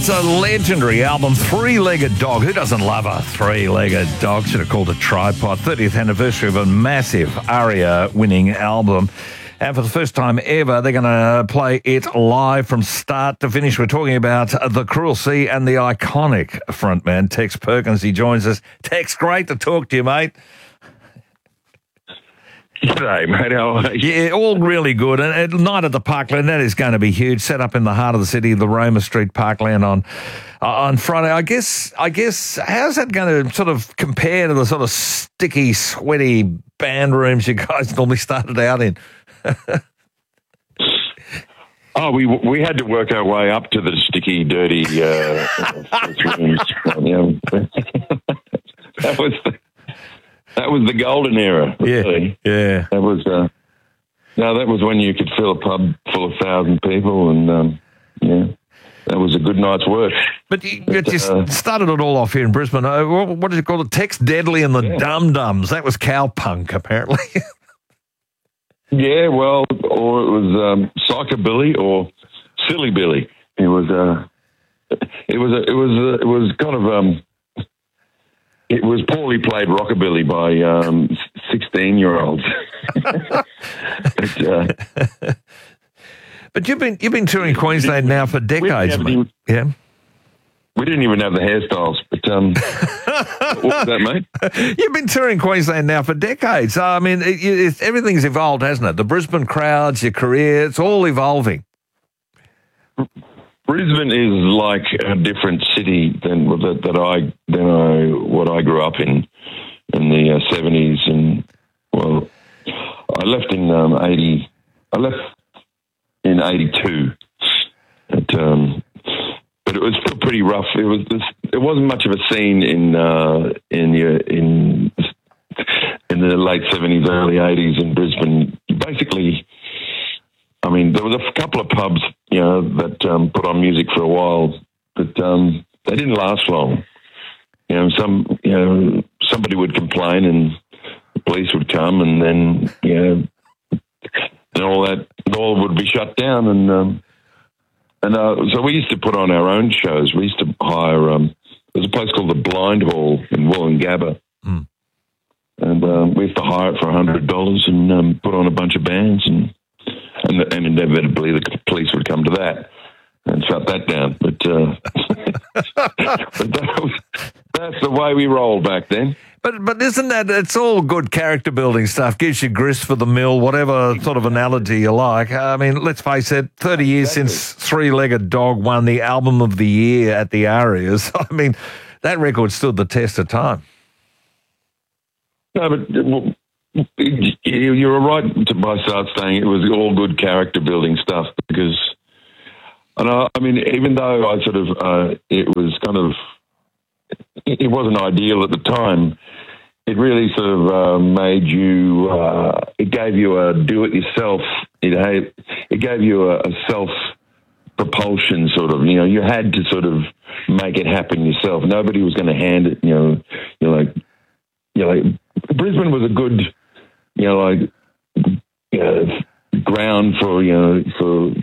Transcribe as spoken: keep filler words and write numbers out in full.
It's a legendary album, Three-Legged Dog. Who doesn't love a three-legged dog? Should have called it Tripod. thirtieth anniversary of a massive ARIA-winning album. And for the first time ever, they're going to play it live from start to finish. We're talking about The Cruel Sea and the iconic frontman, Tex Perkins. He joins us. Tex, great to talk to you, mate. G'day, mate. How are you? Yeah, all really good. And at Night at the Parkland, that is going to be huge. Set up in the heart of the city, the Roma Street Parkland on uh, on Friday. I guess, I guess, how's that going to sort of compare to the sort of sticky, sweaty band rooms you guys normally started out in? Oh, we we had to work our way up to the sticky, dirty uh, rooms. that was the, that was the golden era. Really. Yeah, yeah. That was uh, no, that was when you could fill a pub full of thousand people, and um, yeah, that was a good night's work. But you, but, you uh, started it all off here in Brisbane. Uh, what, what did you call it? Tex Deadly and the yeah. Dum Dums. That was cowpunk, apparently. Yeah, well, or it was um, Psychobilly or Silly Billy. It was uh, it was a, it was a, it was kind of um, it was poorly played rockabilly by um, sixteen-year-olds. but, uh, but you've been you've been touring Queensland now for decades, mate. Even, yeah. We didn't even have the hairstyles, but um, what was that, mate? You've been touring Queensland now for decades. I mean, it, it, everything's evolved, hasn't it? The Brisbane crowds, your career, it's all evolving. Brisbane is like a different city than that, that I than I what I grew up in in the uh, seventies, and well, I left in um, eighty. I left in eighty-two. At, um, But it was still pretty rough. It was this, it wasn't much of a scene in uh, in the in in the late seventies, early eighties in Brisbane. Basically, I mean, there was a couple of pubs, you know, that um, put on music for a while, but um, they didn't last long. You know, some you know somebody would complain, and the police would come, and then you know, and all that, it all would be shut down, and. Um, And uh, so we used to put on our own shows. We used to hire, um, there's a place called the Blind Hall in Woolloongabba. Mm. And um, we used to hire it for one hundred dollars and um, put on a bunch of bands. And, and and inevitably the police would come to that and shut that down. But, uh, but that was, that's the way we rolled back then. But but isn't that, it's all good character building stuff, gives you grist for the mill, whatever sort of analogy you like. I mean, let's face it, thirty years exactly. since Three-Legged Dog won the Album of the Year at the ARIAs. I mean, that record stood the test of time. No, but well, you were right to by start saying it was all good character building stuff, because, and I, I mean, even though I sort of, uh, it was kind of, it wasn't ideal at the time, it really sort of uh, made you, uh, it gave you a do-it-yourself, it, had, it gave you a, a self-propulsion sort of, you know, you had to sort of make it happen yourself. Nobody was going to hand it, you know, you know, like, you know, like, Brisbane was a good, you know, like, you know, ground for, you know, for